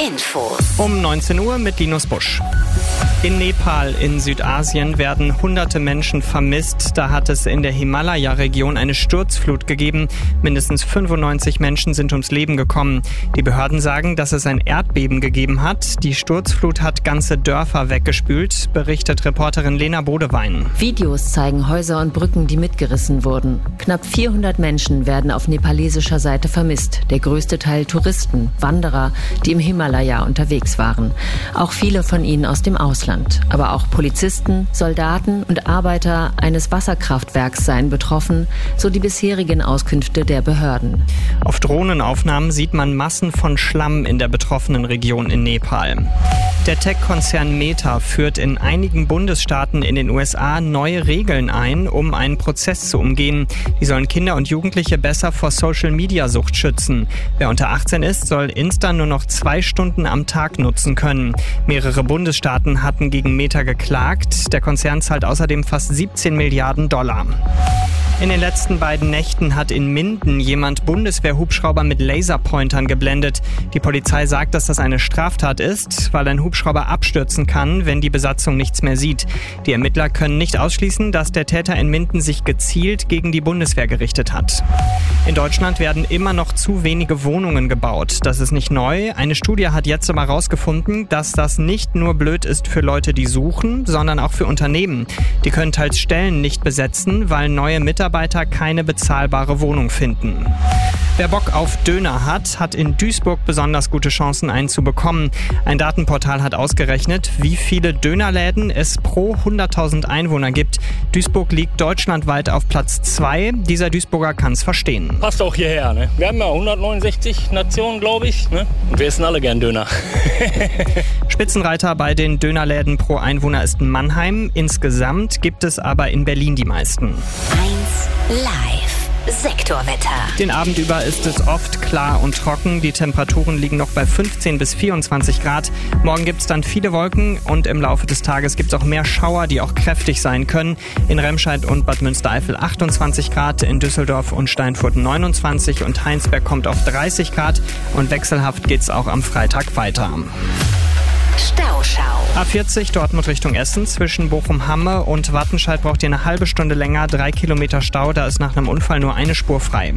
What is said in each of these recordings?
Info. Um 19 Uhr mit Linus Busch. In Nepal in Südasien werden hunderte Menschen vermisst. Da hat es in der Himalaya-Region eine Sturzflut gegeben. Mindestens 95 Menschen sind ums Leben gekommen. Die Behörden sagen, dass es ein Erdbeben gegeben hat. Die Sturzflut hat ganze Dörfer weggespült, berichtet Reporterin Lena Bodewein. Videos zeigen Häuser und Brücken, die mitgerissen wurden. Knapp 400 Menschen werden auf nepalesischer Seite vermisst. Der größte Teil Touristen, Wanderer, die im Himalaya unterwegs waren. Auch viele von ihnen aus dem Ausland. Aber auch Polizisten, Soldaten und Arbeiter eines Wasserkraftwerks seien betroffen, so die bisherigen Auskünfte der Behörden. Auf Drohnenaufnahmen sieht man Massen von Schlamm in der betroffenen Region in Nepal. Der Tech-Konzern Meta führt in einigen Bundesstaaten in den USA neue Regeln ein, um einen Prozess zu umgehen. Die sollen Kinder und Jugendliche besser vor Social-Media-Sucht schützen. Wer unter 18 ist, soll Insta nur noch 2 Stunden am Tag nutzen können. Mehrere Bundesstaaten hatten gegen Meta geklagt. Der Konzern zahlt außerdem fast 17 Milliarden $. In den letzten beiden Nächten hat in Minden jemand Bundeswehr-Hubschrauber mit Laserpointern geblendet. Die Polizei sagt, dass das eine Straftat ist, weil ein Hubschrauber abstürzen kann, wenn die Besatzung nichts mehr sieht. Die Ermittler können nicht ausschließen, dass der Täter in Minden sich gezielt gegen die Bundeswehr gerichtet hat. In Deutschland werden immer noch zu wenige Wohnungen gebaut. Das ist nicht neu. Eine Studie hat jetzt aber herausgefunden, dass das nicht nur blöd ist für Leute, die suchen, sondern auch für Unternehmen. Die können teils Stellen nicht besetzen, weil neue Mitarbeiter keine bezahlbare Wohnung finden. Wer Bock auf Döner hat in Duisburg besonders gute Chancen, einen zu bekommen. Ein Datenportal hat ausgerechnet, wie viele Dönerläden es pro 100.000 Einwohner gibt. Duisburg liegt deutschlandweit auf Platz 2. Dieser Duisburger kann es verstehen. Passt auch hierher, ne? Wir haben ja 169 Nationen, glaube ich, ne? Und wir essen alle gern Döner. Spitzenreiter bei den Dönerläden pro Einwohner ist Mannheim. Insgesamt gibt es aber in Berlin die meisten. 1 Live. Sektorwetter. Den Abend über ist es oft klar und trocken. Die Temperaturen liegen noch bei 15 bis 24 Grad. Morgen gibt es dann viele Wolken und im Laufe des Tages gibt es auch mehr Schauer, die auch kräftig sein können. In Remscheid und Bad Münstereifel 28 Grad, in Düsseldorf und Steinfurt 29 und Heinsberg kommt auf 30 Grad. Und wechselhaft geht es auch am Freitag weiter. Stauschau. A40 Dortmund Richtung Essen. Zwischen Bochum-Hamme und Wattenscheid braucht ihr eine halbe Stunde länger. 3 Kilometer Stau, da ist nach einem Unfall nur eine Spur frei.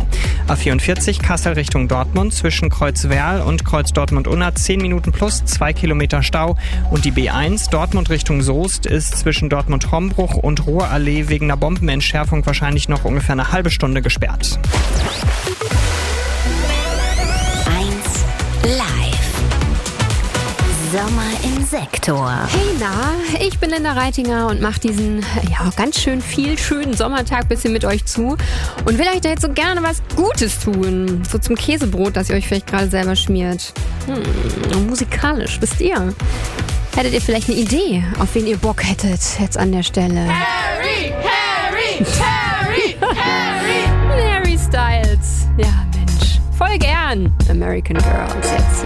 A44 Kassel Richtung Dortmund. Zwischen Kreuzwerl und Kreuz Dortmund-Unna 10 Minuten plus 2 Kilometer Stau. Und die B1 Dortmund Richtung Soest ist zwischen Dortmund-Hombruch und Ruhrallee wegen einer Bombenentschärfung wahrscheinlich noch ungefähr eine halbe Stunde gesperrt. 1 Live. Sommer im Sektor. Hey, na, ich bin Linda Reitinger und mache diesen, ganz schön viel schönen Sommertag ein bisschen mit euch zu und will euch da jetzt so gerne was Gutes tun. So zum Käsebrot, das ihr euch vielleicht gerade selber schmiert. Musikalisch, wisst ihr? Hättet ihr vielleicht eine Idee, auf wen ihr Bock hättet jetzt an der Stelle? Harry Harry Styles. Ja, Mensch. Voll gern. American Girls jetzt.